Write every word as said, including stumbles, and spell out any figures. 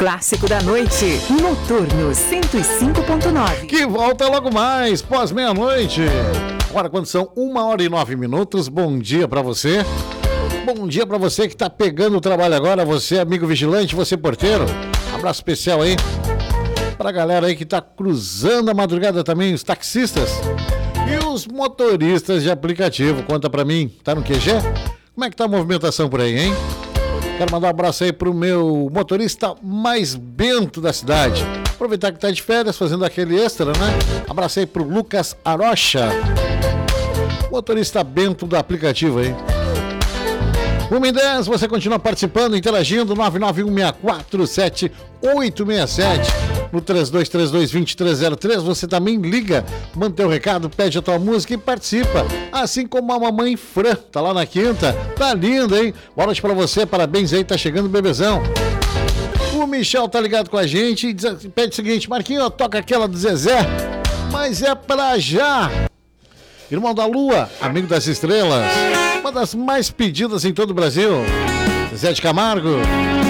clássico da noite. Noturno cento e cinco ponto nove. Que volta logo mais, pós meia-noite. Agora, quando são uma hora e nove minutos, bom dia pra você. Bom dia pra você que tá pegando o trabalho agora, você amigo vigilante, você porteiro. Abraço especial aí pra galera aí que tá cruzando a madrugada também, os taxistas e os motoristas de aplicativo. Conta pra mim, tá no Q G? Como é que tá a movimentação por aí, hein? Quero mandar um abraço aí pro meu motorista mais bento da cidade. Aproveitar que tá de férias, fazendo aquele extra, né? Abraço aí pro Lucas Arocha, motorista bento do aplicativo aí. uma e dez, você continua participando, interagindo, nove nove um seis quatro sete oito seis sete. No três dois três dois, dois três zero três, você também liga, manda teu recado, pede a tua música e participa. Assim como a mamãe Fran, tá lá na quinta, tá linda, hein? Boa noite pra você, parabéns aí, tá chegando o bebezão. O Michel tá ligado com a gente e diz, pede o seguinte: Marquinhos, toca aquela do Zezé, mas é pra já. Irmão da Lua, amigo das estrelas, uma das mais pedidas em todo o Brasil, Zezé de Camargo.